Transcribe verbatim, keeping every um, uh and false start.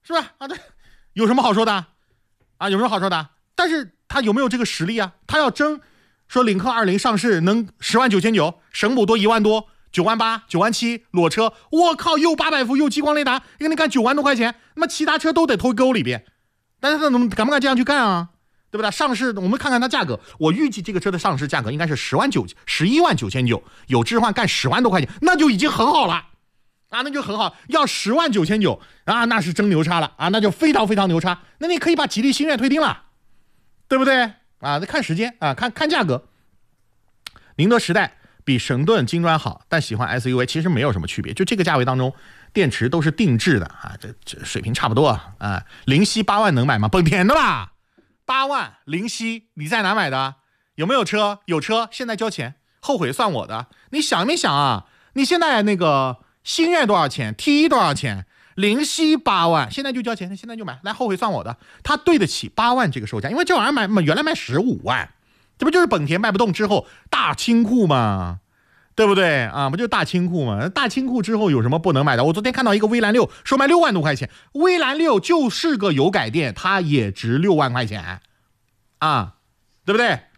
是吧？啊，这有什么好说的啊？有什么好说的？但是他有没有这个实力啊？他要争说领克二零上市能十万九千九，省补多一万多，九万八、九万七裸车，我靠，又八百伏又激光雷达，给你干九万多块钱，那么其他车都得投沟里边。但是他怎么敢不敢这样去干啊？对不对？上市我们看看它价格，我预计这个车的上市价格应该是十万九十一万九千九，有置换干十万多块钱，那就已经很好了啊，那就很好。要十万九千九啊，那是真牛叉了啊，那就非常非常牛叉。那你可以把吉利星越推定了，对不对啊？看时间啊，看看价格。宁德时代比神盾金砖好，但喜欢 S U V 其实没有什么区别，就这个价位当中，电池都是定制的啊，这这水平差不多啊。灵犀八万能买吗？本田的吧。八万灵犀你在哪买的？有没有车？有车，现在交钱，后悔算我的。你想没想啊？你现在那个星越多少钱 ？T 一多少钱？灵犀八万，现在就交钱，现在就买，来后悔算我的。他对得起八万这个售价，因为这玩意儿买原来卖十五万，这不就是本田卖不动之后大清库吗？对不对啊？不就是大清库吗？大清库之后有什么不能买的？我昨天看到一个蔚蓝六说卖六万多块钱，蔚蓝六就是个油改电，它也值六万块钱啊，对不对？